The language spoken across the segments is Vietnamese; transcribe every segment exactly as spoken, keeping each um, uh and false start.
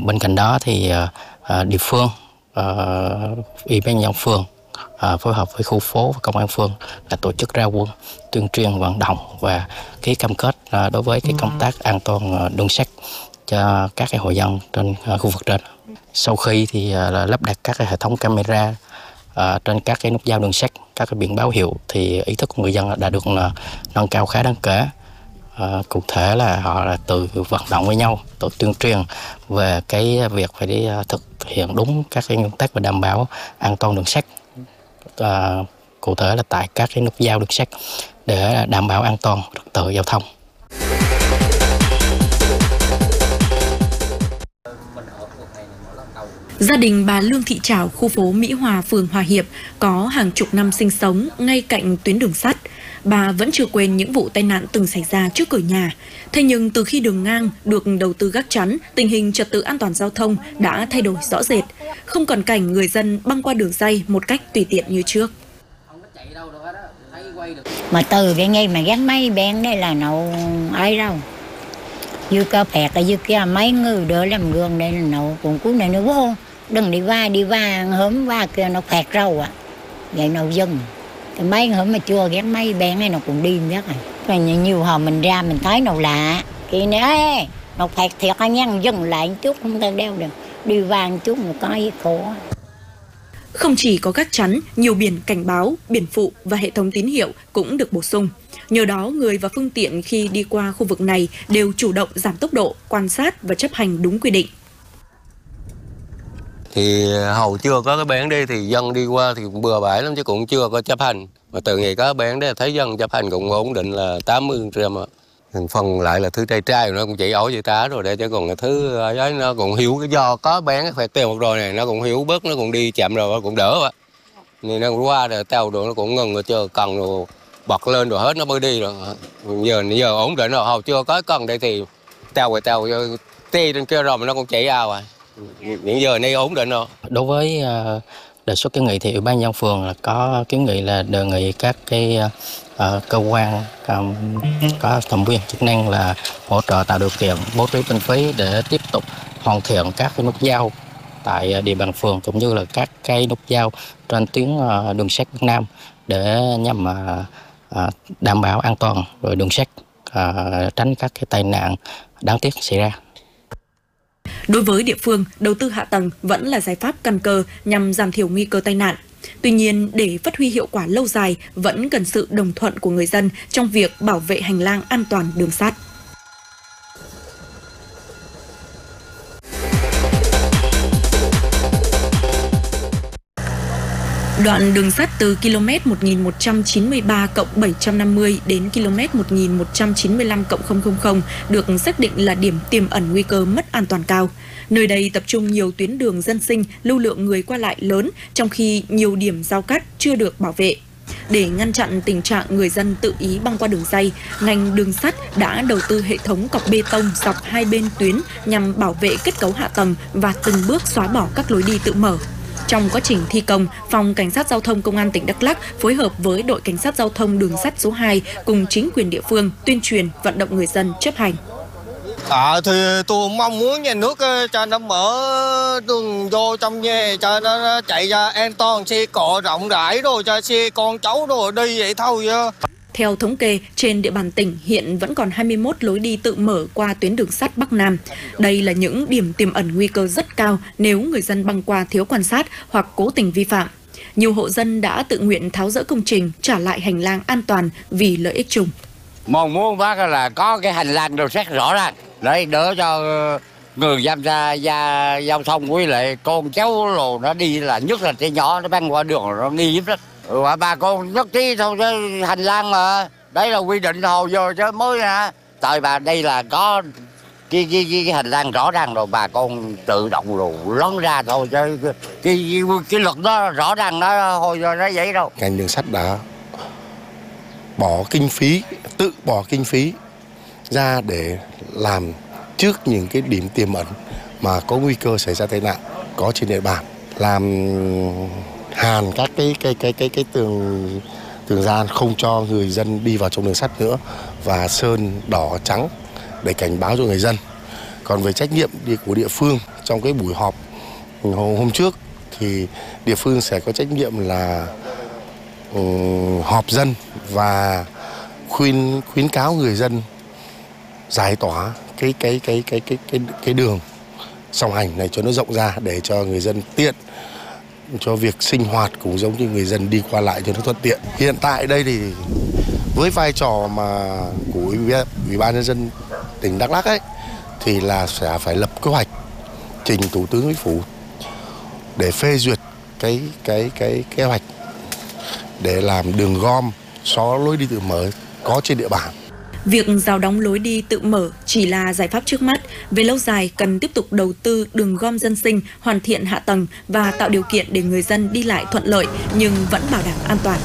bên cạnh đó thì à, địa phương, à, ủy ban nhân dân phường à, phối hợp với khu phố và công an phường là tổ chức ra quân tuyên truyền vận động và ký cam kết à, đối với cái công tác an toàn đường sắt cho các cái hộ dân trên à, khu vực trên. Sau khi thì à, là lắp đặt các cái hệ thống camera à, trên các cái nút giao đường sắt, các cái biển báo hiệu thì ý thức của người dân đã được là nâng cao khá đáng kể. À, cụ thể là họ là tự vận động với nhau, tự tuyên truyền về cái việc phải đi thực hiện đúng các cái nguyên tắc và đảm bảo an toàn đường sắt. À, cụ thể là tại các cái nút giao đường sắt để đảm bảo an toàn trật tự giao thông. Gia đình bà Lương Thị Trảo, khu phố Mỹ Hòa, phường Hòa Hiệp có hàng chục năm sinh sống ngay cạnh tuyến đường sắt. Bà vẫn chưa quên những vụ tai nạn từng xảy ra trước cửa nhà. Thế nhưng từ khi đường ngang được đầu tư gác chắn, tình hình trật tự an toàn giao thông đã thay đổi rõ rệt. Không còn cảnh người dân băng qua đường ray một cách tùy tiện như trước. Mà từ cái ngay mà gắn máy bén đây là nậu ai đâu. Dư cơ phẹt ở dư kia mấy người đỡ làm gương đây là nậu cũng cú này nó vô. Đừng đi qua đi qua hớm qua kia nó phẹt râu ạ. À. Vậy nó dừng. Cái mấy hôm mà chưa ghét mấy bén này nó cũng đi rất rồi. Rồi nhiều hồi mình ra mình thấy nó lạ. Kỳ này nó phẹt thiệt anh nhăn dừng lại một chút không ta đeo được. Đi qua một chút nó có gì khổ. Không chỉ có gác chắn, nhiều biển cảnh báo, biển phụ và hệ thống tín hiệu cũng được bổ sung. Nhờ đó, người và phương tiện khi đi qua khu vực này đều chủ động giảm tốc độ, quan sát và chấp hành đúng quy định. Thì hầu chưa có cái bén đi thì dân đi qua thì cũng bừa bãi lắm chứ cũng chưa có chấp hành. Mà từ ngày có bén đấy thấy dân chấp hành cũng ổn định là tám mươi phần trăm. Phần lại là thứ trai trai nó cũng chỉ ổ vậy tá rồi để chứ còn cái thứ ấy nó cũng hiểu cái do có bén phải tiêu một rồi này nó cũng hiểu bớt nó cũng đi chậm rồi nó cũng đỡ vậy. Nên nó cũng qua rồi tàu rồi nó cũng ngừng rồi chờ cần rồi bật lên rồi hết nó mới đi rồi. Giờ giờ ổn định rồi hầu chưa có cần đây thì tàu về tàu ti trên kia rồi mà nó cũng chạy ao rồi. Hiện giờ này ổn định rồi. Đối với uh, đề xuất kiến nghị thì ủy ban nhân dân phường là có kiến nghị là đề nghị các cái uh, cơ quan um, có thẩm quyền chức năng là hỗ trợ tạo điều kiện bố trí kinh phí để tiếp tục hoàn thiện các cái nút giao tại địa bàn phường cũng như là các cái nút giao trên tuyến uh, đường sắt Bắc Nam để nhằm uh, uh, đảm bảo an toàn rồi đường sắt, uh, tránh các cái tai nạn đáng tiếc xảy ra. Đối với địa phương, đầu tư hạ tầng vẫn là giải pháp căn cơ nhằm giảm thiểu nguy cơ tai nạn. Tuy nhiên, để phát huy hiệu quả lâu dài, vẫn cần sự đồng thuận của người dân trong việc bảo vệ hành lang an toàn đường sắt. Đoạn đường sắt từ km một nghìn một trăm chín mươi ba cộng bảy trăm năm mươi đến km một nghìn một trăm chín mươi lăm cộng không không không được xác định là điểm tiềm ẩn nguy cơ mất an toàn cao. Nơi đây tập trung nhiều tuyến đường dân sinh, lưu lượng người qua lại lớn, trong khi nhiều điểm giao cắt chưa được bảo vệ. Để ngăn chặn tình trạng người dân tự ý băng qua đường ray, ngành đường sắt đã đầu tư hệ thống cọc bê tông dọc hai bên tuyến nhằm bảo vệ kết cấu hạ tầng và từng bước xóa bỏ các lối đi tự mở. Trong quá trình thi công, Phòng Cảnh sát Giao thông Công an tỉnh Đắk Lắk phối hợp với đội Cảnh sát Giao thông đường sắt số hai cùng chính quyền địa phương tuyên truyền vận động người dân chấp hành. À, thì tôi mong muốn nhà nước cho nó mở đường vô trong nhà cho nó chạy ra an toàn, xe cộ rộng rãi rồi cho xe con cháu rồi đi vậy thôi. Theo thống kê, trên địa bàn tỉnh hiện vẫn còn hai mươi mốt lối đi tự mở qua tuyến đường sắt Bắc Nam. Đây là những điểm tiềm ẩn nguy cơ rất cao nếu người dân băng qua thiếu quan sát hoặc cố tình vi phạm. Nhiều hộ dân đã tự nguyện tháo dỡ công trình, trả lại hành lang an toàn vì lợi ích chung. Mong muốn bác là có cái hành lang đường sắt rõ ràng để đỡ cho người tham gia gia giao thông với lại con cháu rồi nó đi là nhất là trẻ nhỏ nó băng qua đường nó nghi hiếp lắm. Ừ, bà con nhất trí thôi chứ hành lang mà đấy là quy định hồi giờ chứ mới nè. Tại bà đây là có cái, cái, cái, cái hành lang rõ ràng rồi bà con tự động rồi lón ra thôi chứ cái, cái, cái luật đó rõ ràng nó hồi giờ nó vậy đâu. Ngành đường sắt đã bỏ kinh phí, tự bỏ kinh phí ra để làm trước những cái điểm tiềm ẩn mà có nguy cơ xảy ra tai nạn có trên địa bàn, làm hàn các cái cái cái cái cái tường tường gian không cho người dân đi vào trong đường sắt nữa và sơn đỏ trắng để cảnh báo cho người dân. Còn về trách nhiệm đi của địa phương trong cái buổi họp hôm trước thì địa phương sẽ có trách nhiệm là um, họp dân và khuyên khuyến cáo người dân giải tỏa cái cái cái cái cái cái cái đường song hành này cho nó rộng ra để cho người dân tiện cho việc sinh hoạt, cũng giống như người dân đi qua lại cho nó thuận tiện. Hiện tại đây thì với vai trò mà của Ủy ban nhân dân tỉnh Đắk Lắk ấy thì là sẽ phải lập kế hoạch trình Thủ tướng Chính phủ để phê duyệt cái cái cái kế hoạch để làm đường gom xóa lối đi tự mở có trên địa bàn. Việc rào đóng lối đi tự mở chỉ là giải pháp trước mắt. Về lâu dài, cần tiếp tục đầu tư đường gom dân sinh, hoàn thiện hạ tầng và tạo điều kiện để người dân đi lại thuận lợi nhưng vẫn bảo đảm an toàn.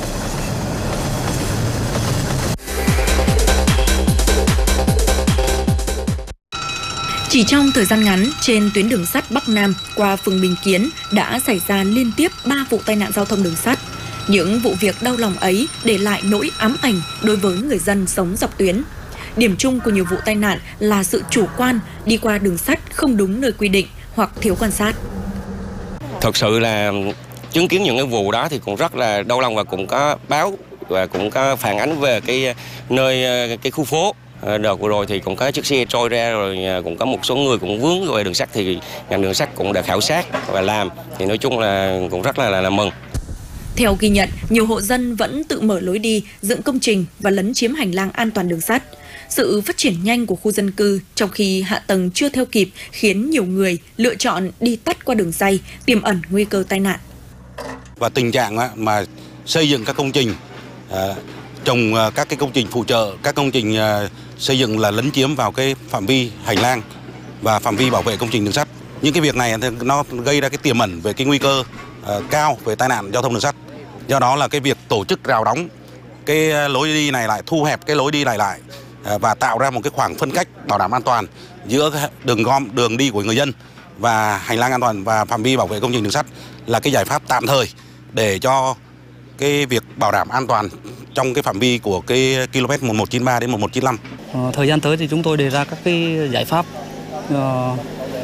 Chỉ trong thời gian ngắn, trên tuyến đường sắt Bắc Nam qua phường Bình Kiến đã xảy ra liên tiếp ba vụ tai nạn giao thông đường sắt. Những vụ việc đau lòng ấy để lại nỗi ám ảnh đối với người dân sống dọc tuyến. Điểm chung của nhiều vụ tai nạn là sự chủ quan, đi qua đường sắt không đúng nơi quy định hoặc thiếu quan sát. Thật sự là chứng kiến những cái vụ đó thì cũng rất là đau lòng, và cũng có báo và cũng có phản ánh về cái nơi cái khu phố. Đợt vừa rồi thì cũng có chiếc xe trôi ra, rồi cũng có một số người cũng vướng về đường sắt, thì ngành đường sắt cũng đã khảo sát và làm, thì nói chung là cũng rất là là, là mừng. Theo ghi nhận, nhiều hộ dân vẫn tự mở lối đi, dựng công trình và lấn chiếm hành lang an toàn đường sắt. Sự phát triển nhanh của khu dân cư trong khi hạ tầng chưa theo kịp khiến nhiều người lựa chọn đi tắt qua đường ray, tiềm ẩn nguy cơ tai nạn. Và tình trạng mà xây dựng các công trình, trồng các cái công trình phụ trợ, các công trình xây dựng là lấn chiếm vào cái phạm vi hành lang và phạm vi bảo vệ công trình đường sắt. Những cái việc này nó gây ra cái tiềm ẩn về cái nguy cơ uh, cao về tai nạn giao thông đường sắt. Do đó là cái việc tổ chức rào đóng cái lối đi này lại, thu hẹp cái lối đi này lại uh, và tạo ra một cái khoảng phân cách bảo đảm an toàn giữa đường gom, đường đi của người dân và hành lang an toàn và phạm vi bảo vệ công trình đường sắt là cái giải pháp tạm thời để cho cái việc bảo đảm an toàn trong cái phạm vi của cái km một một chín ba đến một một chín lăm. Ờ, thời gian tới thì chúng tôi đề ra các cái giải pháp uh,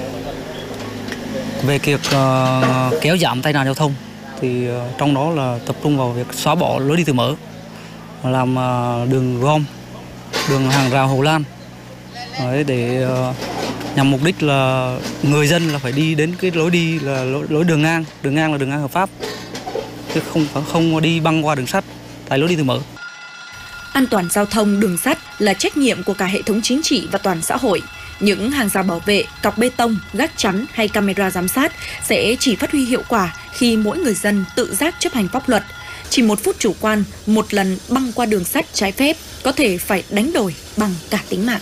về việc uh, kéo giảm tai nạn giao thông, thì uh, trong đó là tập trung vào việc xóa bỏ lối đi tự mở, làm uh, đường gom, đường hàng rào Hồ Lan, đấy, để uh, nhằm mục đích là người dân là phải đi đến cái lối đi là lối, lối đường ngang, đường ngang là đường ngang hợp pháp, chứ không không đi băng qua đường sắt tại lối đi tự mở. An toàn giao thông đường sắt là trách nhiệm của cả hệ thống chính trị và toàn xã hội. Những hàng rào bảo vệ, cọc bê tông, gác chắn hay camera giám sát sẽ chỉ phát huy hiệu quả khi mỗi người dân tự giác chấp hành pháp luật. Chỉ một phút chủ quan, một lần băng qua đường sắt trái phép có thể phải đánh đổi bằng cả tính mạng.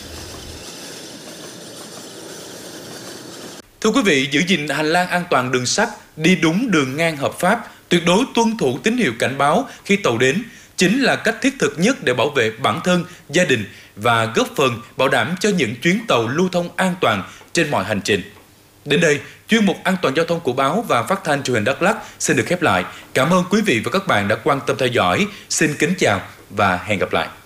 Thưa quý vị, giữ gìn hành lang an toàn đường sắt, đi đúng đường ngang hợp pháp, tuyệt đối tuân thủ tín hiệu cảnh báo khi tàu đến chính là cách thiết thực nhất để bảo vệ bản thân, gia đình và góp phần bảo đảm cho những chuyến tàu lưu thông an toàn trên mọi hành trình. Đến đây, chuyên mục An toàn giao thông của báo và phát thanh truyền hình Đắk Lắk xin được khép lại. Cảm ơn quý vị và các bạn đã quan tâm theo dõi. Xin kính chào và hẹn gặp lại.